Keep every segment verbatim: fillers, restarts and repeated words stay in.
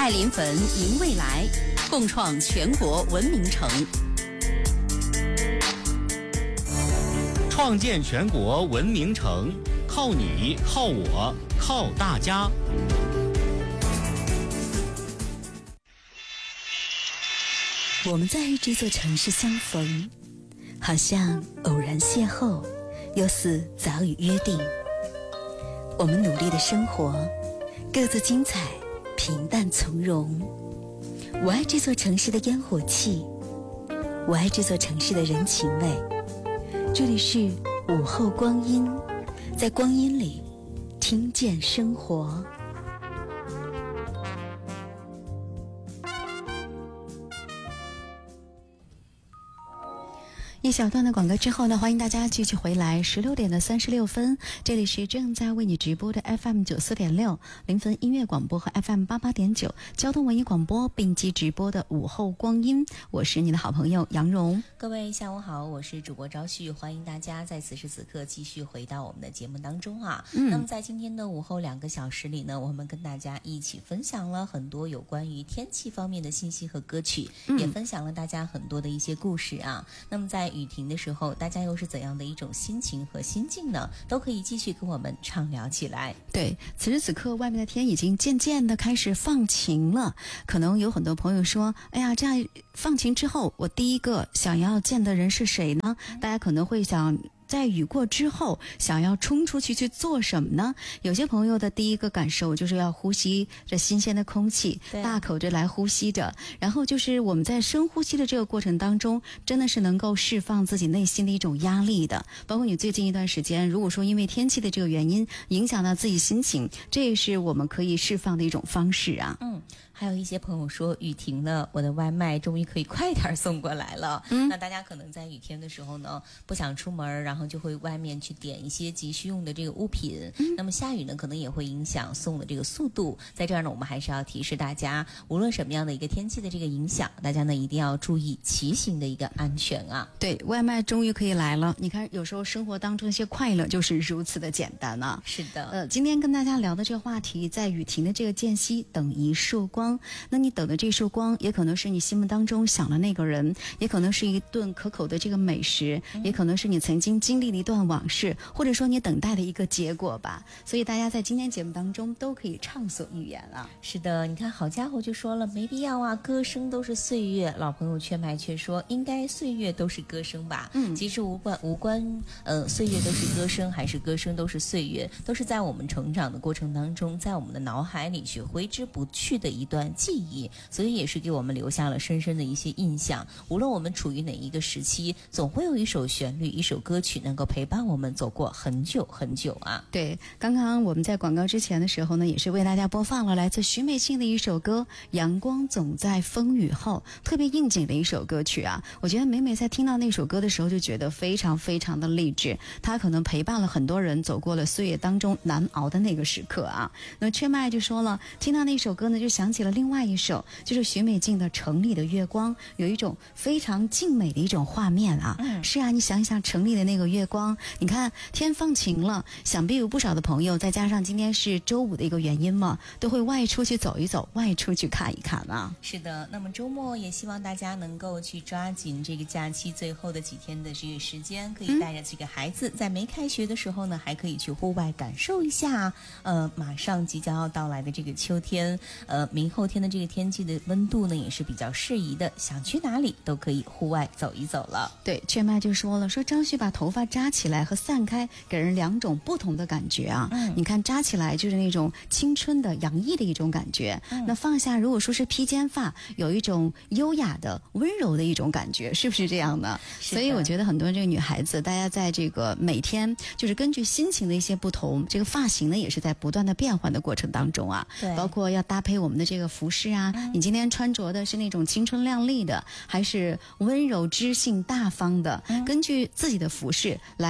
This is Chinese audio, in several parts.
爱临汾迎未来，共创全国文明城， 创建全国文明城，靠你，靠我，靠大家。 我们在这座城市相逢，好像偶然邂逅，又似早已约定。我们努力的生活，各自精彩，平淡从容。我爱这座城市的烟火气，我爱这座城市的人情味。这里是午后光阴，在光阴里听见生活。一小段的广告之后呢，欢迎大家继续回来。十六点的三十六分，这里是正在为你直播的 F M 九四点六临汾音乐广播和 F M 八八点九交通文艺广播并机直播的午后光阴，我是你的好朋友杨蓉。 各位下午好，我是主播昭旭，欢迎大家在此时此刻继续回到我们的节目当中啊。嗯、那么在今天的午后两个小时里呢，我们跟大家一起分享了很多有关于天气方面的信息和歌曲，嗯、也分享了大家很多的一些故事啊。那么在雨停的时候，大家又是怎样的一种心情和心境呢？都可以继续跟我们畅聊起来。 对，此时此刻外面的天已经渐渐的开始放晴了，可能有很多朋友说，哎呀，这样放晴之后，我第一个想要见的人是谁呢？大家可能会想，在雨过之后想要冲出去去做什么呢？有些朋友的第一个感受就是要呼吸这新鲜的空气，大口着来呼吸着，然后就是我们在深呼吸的这个过程当中，真的是能够释放自己内心的一种压力的。包括你最近一段时间，如果说因为天气的这个原因影响到自己心情，这也是我们可以释放的一种方式啊。 嗯，还有一些朋友说雨停了，我的外卖终于可以快点送过来了。嗯，那大家可能在雨天的时候呢，不想出门，然后就会外面去点一些急需用的这个物品。嗯、那么下雨呢，可能也会影响送的这个速度。在这儿呢，我们还是要提示大家，无论什么样的一个天气的这个影响，大家呢一定要注意骑行的一个安全啊。 对，外卖终于可以来了。你看，有时候生活当中一些快乐就是如此的简单啊。 是的， 呃，今天跟大家聊的这个话题，在雨停的这个间隙，等一束光。那你等的这束光，也可能是你心目当中想的那个人，也可能是一顿可口的这个美食，嗯、也可能是你曾经经历的一段往事，或者说你等待的一个结果吧。所以大家在今天节目当中都可以畅所欲言啊。 是的，你看好家伙就说了，没必要啊，歌声都是岁月。老朋友劝麦却说，应该岁月都是歌声吧。嗯，其实无关无关，呃，岁月都是歌声，还是歌声都是岁月，都是在我们成长的过程当中，在我们的脑海里去挥之不去的一段记忆。所以也是给我们留下了深深的一些印象。无论我们处于哪一个时期，总会有一首旋律，一首歌曲能够陪伴我们走过很久很久啊。 对，刚刚我们在广告之前的时候呢，也是为大家播放了来自许美静的一首歌《阳光总在风雨后》，特别应景的一首歌曲啊。我觉得每每在听到那首歌的时候，就觉得非常非常的励志，它可能陪伴了很多人走过了岁月当中难熬的那个时刻啊。那缺麦就说了，听到那首歌呢，就想起了另外一首，就是许美静的《城里的月光》，有一种非常静美的一种画面啊。嗯，是啊，你想一想城里的那个月光，你看天放晴了，想必有不少的朋友，再加上今天是周五的一个原因嘛，都会外出去走一走，外出去看一看啊。 是的，那么周末也希望大家能够去抓紧这个假期最后的几天的这个时间，可以带着这个孩子，在没开学的时候呢，还可以去户外感受一下，呃，马上即将要到来的这个秋天，呃，明后天的这个天气的温度呢也是比较适宜的，想去哪里都可以户外走一走了。 对，雀麦就说了，说张旭把头发扎起来和散开给人两种不同的感觉啊。嗯，你看扎起来就是那种青春的洋溢的一种感觉，嗯、那放下如果说是披肩发，有一种优雅的温柔的一种感觉，是不是这样呢？所以我觉得很多这个女孩子，大家在这个每天就是根据心情的一些不同，这个发型呢也是在不断的变换的过程当中啊。对，包括要搭配我们的这个服饰啊，嗯、你今天穿着的是那种青春靓丽的，还是温柔知性大方的？嗯、根据自己的服饰来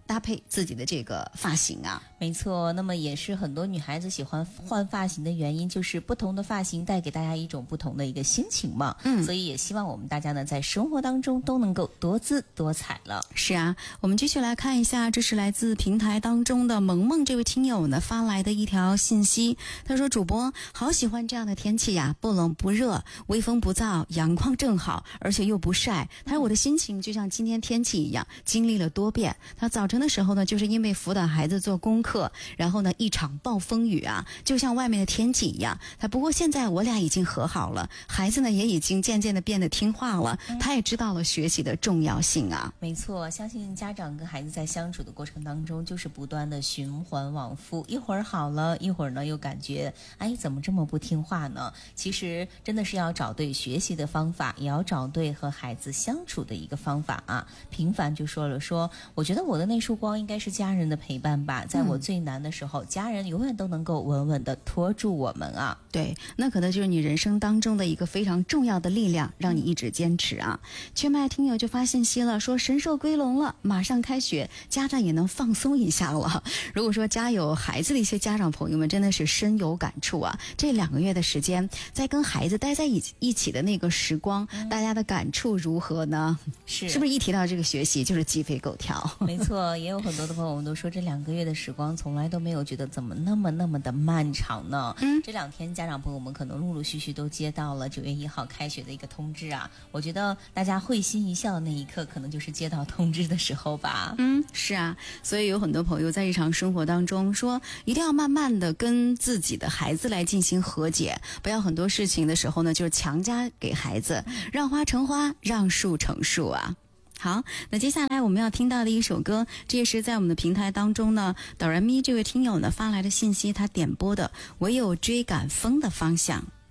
搭配自己的这个发型啊。 没错，那么也是很多女孩子喜欢换发型的原因，就是不同的发型带给大家一种不同的一个心情嘛。嗯，所以也希望我们大家呢在生活当中都能够多姿多彩了。 是啊，我们继续来看一下，这是来自平台当中的萌萌这位听友呢发来的一条信息。他说：主播好喜欢这样的天气呀，不冷不热，微风不燥，阳光正好，而且又不晒。他说我的心情就像今天天气一样，经历了多变。他早晨的时候呢，就是因为辅导孩子做功课，然后呢一场暴风雨啊，就像外面的天气一样。他不过现在我俩已经和好了，孩子呢也已经渐渐的变得听话了，他也知道了学习的重要性啊。 没错，相信家长跟孩子在相处的过程当中，就是不断的循环往复，一会儿好了，一会儿呢又感觉哎怎么这么不听话呢？其实真的是要找对学习的方法，也要找对和孩子相处的一个方法啊。平凡就说了说，我觉得我的那束光应该是家人的陪伴吧，在我最难的时候，嗯、家人永远都能够稳稳的拖住我们啊。 对，那可能就是你人生当中的一个非常重要的力量，让你一直坚持啊。缺麦听友就发信息了，说神兽归笼了，马上开学，家长也能放松一下了。如果说家有孩子的一些家长朋友们真的是深有感触啊，这两个月的时间在跟孩子待在一一起的那个时光、嗯、大家的感触如何呢？ 是是不是一提到这个学习就是鸡飞狗跳？ 没错，也有很多的朋友们都说这两个月的时光从来都没有觉得怎么那么那么的漫长呢。嗯，这两天家长朋友们可能陆陆续续都接到了九月一号开学的一个通知啊，我觉得大家会心一笑的那一刻可能就是接到通知的时候吧。 嗯，是啊，所以有很多朋友在日常生活当中说一定要慢慢的跟自己的孩子来进行和解，不要很多事情的时候呢就是强加给孩子，让花成花，让树成树啊。好，那接下来我们要听到的一首歌，这也是在我们的平台当中呢，哆来咪这位听友呢发来的信息，他点播的《唯有追赶风的方向》。